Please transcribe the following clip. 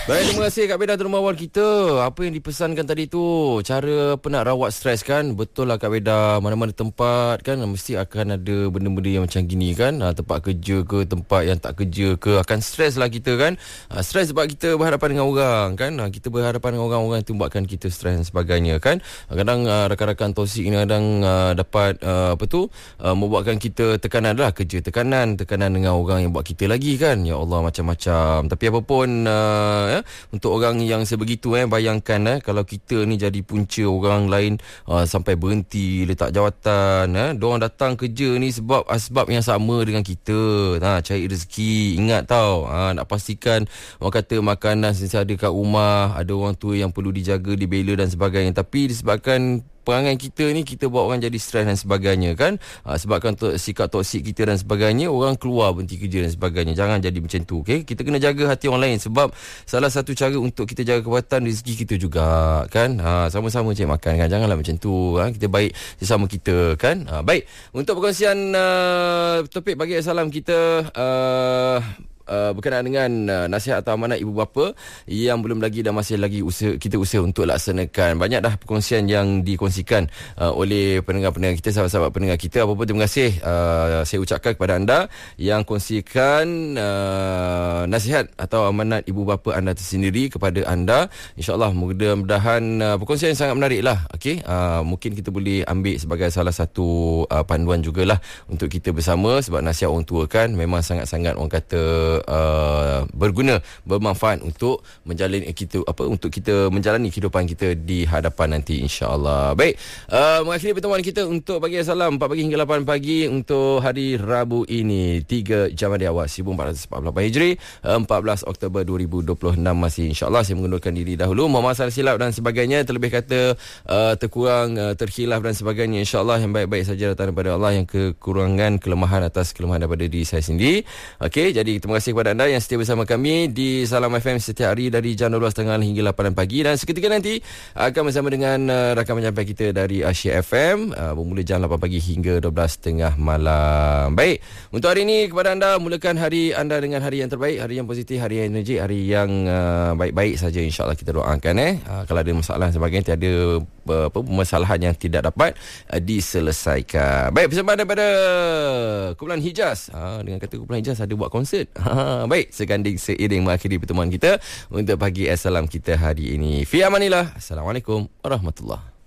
Baik, terima kasih Kak Beda terima awal kita. Apa yang dipesankan tadi tu, cara apa nak rawat stres kan. Betul lah Kak Beda, mana-mana tempat kan mesti akan ada benda-benda yang macam gini kan. Tempat kerja ke, tempat yang tak kerja ke, akan stres lah kita kan. Stres sebab kita berhadapan dengan orang kan. Kita berhadapan dengan orang-orang itu buatkan kita stres dan sebagainya kan. Kadang rakan-rakan toksik ni kadang dapat membuatkan kita tekanan lah, kerja tekanan dengan orang yang buat kita lagi kan. Ya Allah, macam-macam. Tapi apa pun untuk orang yang sebegitu bayangkan kalau kita ni jadi punca orang lain sampai berhenti letak jawatan, diorang datang kerja ni sebab asbab yang sama dengan kita, cari rezeki. Ingat tau, nak pastikan orang kata makanan sentiasa ada kat rumah, ada orang tua yang perlu dijaga, dibela dan sebagainya. Tapi disebabkan perangai kita ni, kita buat orang jadi stres dan sebagainya kan. Sebabkan sikap toksik kita dan sebagainya, orang keluar berhenti kerja dan sebagainya. Jangan jadi macam tu, okay? Kita kena jaga hati orang lain, sebab salah satu cara untuk kita jaga kekuatan rezeki kita juga kan. Sama-sama cari makan kan. Janganlah macam tu, kita baik sesama kita kan. Baik, untuk perkongsian topik pagi salam kita berkenaan dengan nasihat atau amanat ibu bapa yang belum lagi dan masih lagi kita usaha untuk laksanakan. Banyak dah perkongsian yang dikongsikan oleh pendengar-pendengar kita, sahabat-sahabat pendengar kita. Apa pun terima kasih saya ucapkan kepada anda yang kongsikan nasihat atau amanat ibu bapa anda tersendiri kepada anda. InsyaAllah mudah-mudahan perkongsian yang sangat menarik lah. Okay? Mungkin kita boleh ambil sebagai salah satu panduan jugalah untuk kita bersama, sebab nasihat orang tua kan memang sangat-sangat orang kata berguna, bermanfaat untuk untuk kita menjalani kehidupan kita di hadapan nanti, insya-Allah. Baik, mengakhiri pertemuan kita untuk pagi salam 4 pagi hingga 8 pagi untuk hari Rabu ini 3 Jamadil Awal 1448 Hijri, 14 Oktober 2026 masih, insya-Allah. Saya mengundurkan diri dahulu, mohon maaf salah silap dan sebagainya, terlebih kata terkurang, terkhilaf dan sebagainya, insya-Allah yang baik-baik saja datang daripada Allah, yang kekurangan, kelemahan atas kelemahan daripada diri saya sendiri. Okey, jadi terima kasih kepada anda yang setia bersama kami di Salam FM setiap hari dari jam 12.30 hingga 8 pagi, dan seketika nanti akan bersama dengan rakan penyampai kita dari Asia FM bermula jam 8 pagi hingga 12.30 malam. Baik, untuk hari ini kepada anda, mulakan hari anda dengan hari yang terbaik, hari yang positif, hari yang energik, hari yang baik-baik saja, insya-Allah kita doakan. Kalau ada masalah dan sebagainya, tiada permasalahan yang tidak dapat diselesaikan. Baik, bersama daripada Kumpulan Hijaz. Dengan kata Kumpulan Hijaz ada buat konsert. Baik, seganding seiring mengakhiri pertemuan kita untuk pagi salam kita hari ini. Fi amanillah. Assalamualaikum warahmatullahi